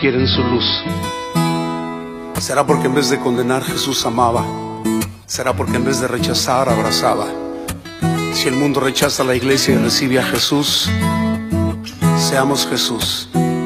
quieren su luz. ¿Será porque en vez de condenar Jesús amaba? ¿Será porque en vez de rechazar abrazaba? Si el mundo rechaza a la iglesia y recibe a Jesús, seamos Jesús.